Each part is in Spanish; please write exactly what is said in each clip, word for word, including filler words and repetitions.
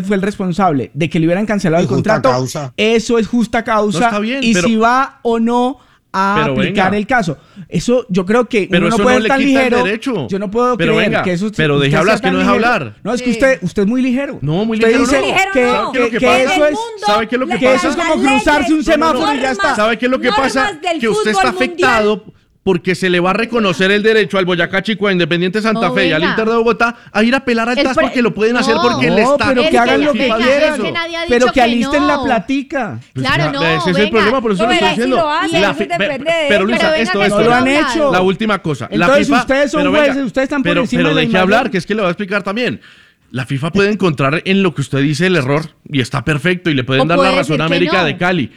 fue el responsable de que le hubieran cancelado y el contrato, causa. eso es justa causa. No, está bien, y pero, si va o no a pero aplicar venga. el caso. Eso yo creo que pero uno eso no puede no estar le quita ligero. el derecho. Yo no puedo pero creer venga, que eso. Pero deje hablar, es que no deja hablar. No, es que Sí. usted, usted es muy ligero. No, muy usted ligero dice no. ligero que, no. que, ¿Sabe qué que pasa? eso es. ¿Sabe qué es lo que que pasa? eso es como cruzarse un semáforo y ya está. ¿Sabe qué es lo que Normas pasa? del Que usted está fútbol afectado porque se le va a reconocer el derecho al Boyacá Chico, a Independiente Santa No, Fe y al venga. Inter de Bogotá a ir a apelar al El T A S pre- porque lo pueden hacer No. porque el No, Estado... pero Es que hagan que- lo que venga, quieran. es que nadie ha Pero dicho que que alisten no. la platica. Claro, Ya, no, ese es el venga. problema, por eso No, lo estoy verá, si diciendo. lo hacen, La eso fi- depende pe- de Pero ellos. Luisa, Pero venga, esto, que esto, no lo han hablar. hecho. La última cosa. La Entonces, FIFA, ustedes son pero jueces, venga, ustedes están por pero, encima pero de la deje hablar, imagen. que es que le voy a explicar también. La FIFA puede encontrar en lo que usted dice el error y está perfecto y le pueden O dar la puede razón a decir que América no. de Cali.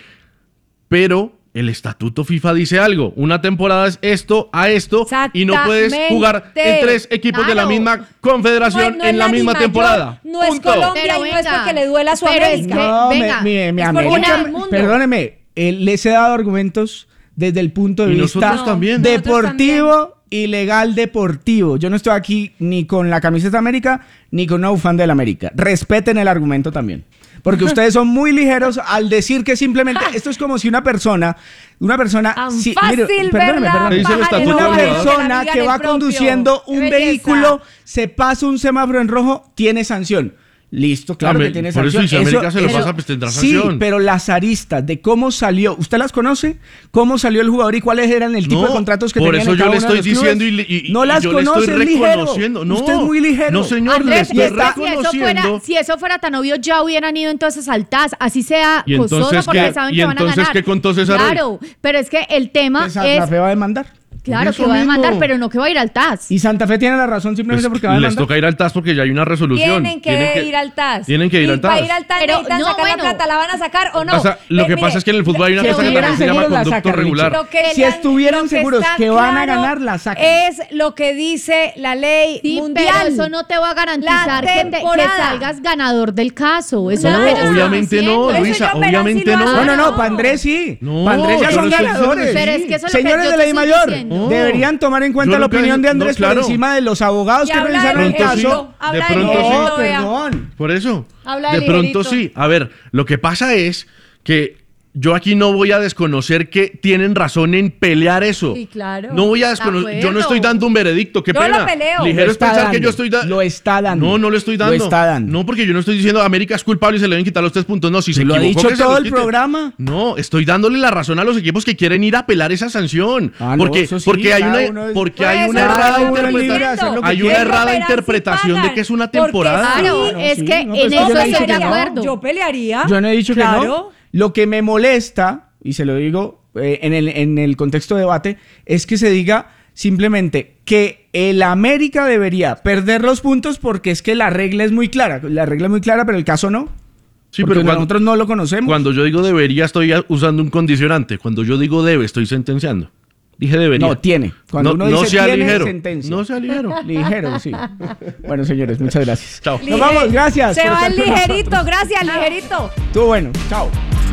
Pero el estatuto FIFA dice algo. Una temporada es esto a esto y no puedes jugar en tres equipos de la Claro. misma confederación No, no es en la, la misma mayor, temporada. no es Punto. Colombia Pero y no es venga, porque le duela a su pero es América. que- No, venga, mi, mi, mi es por América, una del mundo. perdóneme, eh, les he dado argumentos desde el punto de Y vista nosotros también. deportivo y legal deportivo. Yo no estoy aquí ni con la camiseta de América ni con una bufanda del América. Respeten el argumento también. Porque ustedes son muy ligeros al decir que simplemente esto es como si una persona, una persona, Tan si- fácil, mire, ¿verdad? Dice el Bajar estatuto el una del nombre, jugador. persona que la que digan va el propio. conduciendo Qué un belleza. vehículo, se pasa un semáforo en rojo, tiene sanción. Listo, claro Amé- que tiene por eso, sanción. y si América se lo pasa, pues tendrá sanción. Sí, pero las aristas de cómo salió, ¿usted las conoce? ¿Cómo salió el jugador y cuáles eran el tipo No, de contratos que por tenían eso en yo cada le uno de estoy los clubes? diciendo y, y- no y las yo le conoce, estoy es ligero. reconociendo. No, Usted es muy ligero. No, señor, Andrés, le y estoy es que si eso, reconociendo. fuera, si eso fuera tan obvio, ya hubieran ido entonces al T A S. Así sea ¿Y costoso entonces porque qué? saben ¿Y que van a entonces ganar. qué contó César hoy? Claro, pero es que el tema Que Santa es, Fe va a demandar. claro, Eso que va a demandar, mismo. pero no que va a ir al T A S. Y Santa Fe tiene la razón simplemente Pues, porque va a les demandar. toca ir al T A S porque ya hay una resolución. Tienen que, ir al T A S. Tienen que ir y al T A S. para ir al T A S Pero, necesitan no, sacar bueno. la plata. ¿La van a sacar o no? O sea, lo Ve- que mire, pasa es que en el fútbol hay una si cosa que estuvieran también se llama seguros, la conducto sacan, regular. Lo que Si la- estuvieran lo que seguros está que van a claro ganar, la sacan. Es lo que dice la ley Sí, mundial. pero eso no te va a garantizar La que, te- que temporada. salgas ganador del caso. Eso No, es lo que ellos obviamente están no, haciendo. Luisa, Eso yo, pero obviamente sí lo no. No, hacen. no, no, No. para Andrés sí. No, para Andrés ya yo son no estoy diciendo ganadores. que Pero es que eso es lo que Señores yo de te la I estoy Mayor, diciendo. No. deberían tomar en cuenta Yo la lo que- opinión de no, Andrés claro. por encima de los abogados Y que habla revisaron de el pronto sí. caso. Habla De de pronto ligerito, No, vea. perdón. Por eso. Habla de de pronto ligerito. sí. A ver, lo que pasa es que yo aquí no voy a desconocer que tienen razón en pelear eso. Sí, claro. No voy a De desconocer. acuerdo. Yo no estoy dando un veredicto. Qué Yo lo pena. peleo. Ligero Lo es está pensar dando, que yo estoy dando. lo está dando. No, no lo estoy dando. Lo está dando. No, porque yo no estoy diciendo América es culpable y se le deben quitar los tres puntos. No, si se Lo ha equivocó, dicho que se todo los el quite. programa. No, estoy dándole la razón a los equipos que quieren ir a apelar esa sanción. Ah, no, porque eso sí, porque hay cada una uno es- porque Por hay eso una cada errada uno es libre de interpretación. hacer lo que Hay una quiera. errada Verán si interpretación pagan, de que es una porque temporada. Claro, no, es sí, que no, en pues eso yo no he estoy dicho de que no. acuerdo. Yo pelearía. Yo no he dicho que Claro. no. Lo que me molesta, y se lo digo eh, en, el, en el contexto de debate, es que se diga simplemente que el América debería perder los puntos porque es que la regla es muy clara. La regla es muy clara, pero el caso no. Sí, porque pero cuando, nosotros no lo conocemos. cuando yo digo debería, estoy usando un condicionante. Cuando yo digo debe, estoy sentenciando. Dije debería. No, tiene. Cuando no, uno no dice sea tiene, ligero. sentencia. No sea ligero. Ligero, sí. Bueno, señores, muchas gracias. Chao. Nos vamos, gracias. Se por va estar con ligerito, nosotros. gracias, ligerito. Estuvo bueno, chao.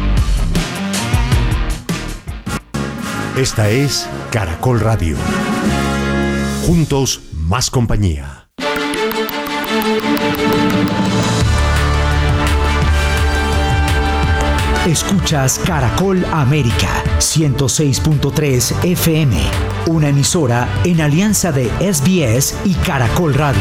Esta es Caracol Radio. Juntos, más compañía. Escuchas Caracol América ciento seis punto tres F M, una emisora en alianza de S B S y Caracol Radio.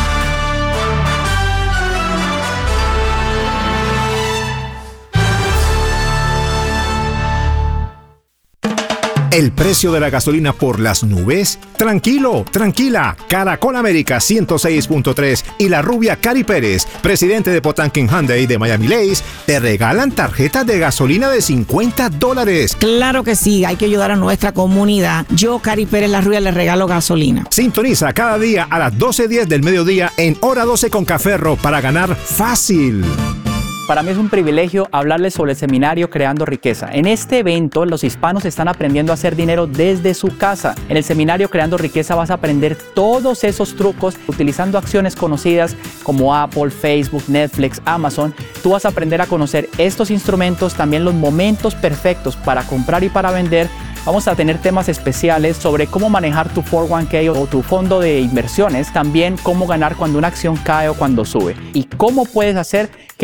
El precio de la gasolina por las nubes. Tranquilo, tranquila. Caracol América ciento seis punto tres y la rubia Cari Pérez, presidente de Potanking Hyundai de Miami Lakes, te regalan tarjetas de gasolina de cincuenta dólares. Claro que sí, hay que ayudar a nuestra comunidad. Yo, Cari Pérez La Rubia, le regalo gasolina. Sintoniza cada día a las doce diez del mediodía en Hora doce con Caferro para ganar fácil. Para mí es un privilegio hablarles sobre el seminario Creando Riqueza. En este evento, los hispanos están aprendiendo a hacer dinero desde su casa. En el seminario Creando Riqueza vas a aprender todos esos trucos utilizando acciones conocidas como Apple, Facebook, Netflix, Amazon. Tú vas a aprender a conocer estos instrumentos, también los momentos perfectos para comprar y para vender. Vamos a tener temas especiales sobre cómo manejar tu cuatro uno K o tu fondo de inversiones. También cómo ganar cuando una acción cae o cuando sube. Y cómo puedes hacer que